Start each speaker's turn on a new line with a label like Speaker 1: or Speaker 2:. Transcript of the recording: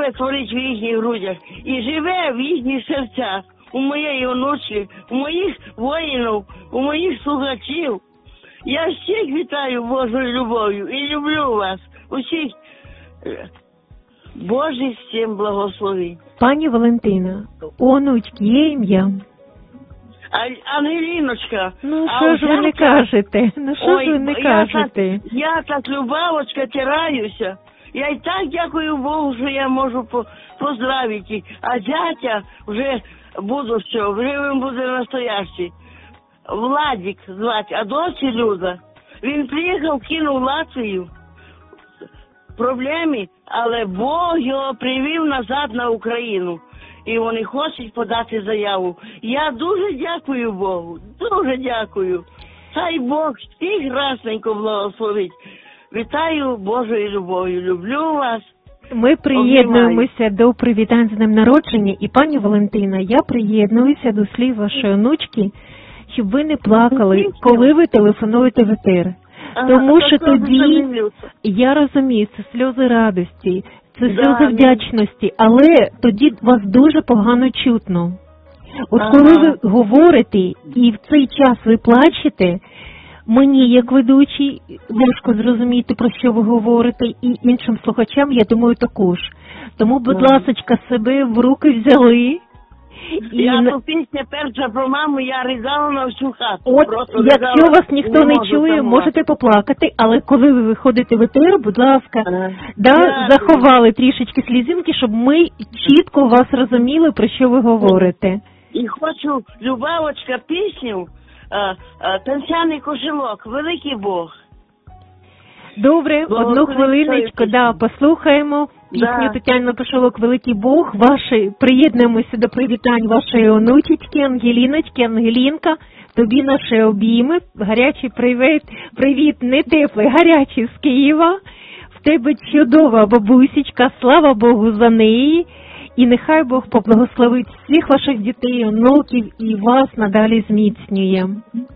Speaker 1: диви творить в їхніх грудях і живе в їхніх серцях, у моєї онучки, у моїх воїнів, у моїх слухачів. Я всіх вітаю Божою любов'ю і люблю вас, усіх. Боже всім благослови.
Speaker 2: Пані Валентина, у онучки є ім'я?
Speaker 1: Ангеліночка.
Speaker 2: Ну, що ж ви не кажете? Ну, що ж ви не кажете?
Speaker 1: Я так, Любавочка, тираюся. Я і так дякую Богу, що я можу поздравити. А зятя вже будущого, вже він буде настоящий. Владик звати, а дочі Люда. Він приїхав, кинув Латвію. Проблеми, але Бог його привів назад на Україну. І вони хочуть подати заяву. Я дуже дякую Богу, дуже дякую. Хай Бог всіх красненько благословить. Вітаю Божою любов'ю, люблю вас.
Speaker 2: Ми приєднуємося до привітань з днем народження. І, пані Валентина, я приєднуюся до слів вашої онучки, щоб ви не плакали, коли ви телефонуєте в етер. Тому що тоді, я розумію, це сльози радості, це сльози вдячності, але тоді вас дуже погано чутно. От коли ви говорите і в цей час ви плачете, мені, як ведучий, важко зрозуміти, про що ви говорите, і іншим слухачам, я думаю, також. Тому, будь ласочка, себе в руки взяли.
Speaker 1: Я ту пісню перша про маму, я ридала на всю хату.
Speaker 2: От, якщо вас ніхто не чує, можете поплакати, але коли ви виходите в етер, будь ласка, заховали трішечки слізинки, щоб ми чітко вас розуміли, про що ви говорите.
Speaker 1: І хочу, Любавочка, пісню «Танцяний кошелок», «Великий Бог».
Speaker 2: Добре, одну хвилиночку, послухаємо пісню Тетяни Кошелок «Великий Бог». Приєднуємося до привітань вашої онучечки, Ангеліночки. Ангелінка, тобі наші обійми, гарячий привіт, не теплий, гарячий з Києва. В тебе чудова бабусечка, слава Богу за неї. І нехай Бог поблагословить всіх ваших дітей, онуків і вас надалі зміцнює.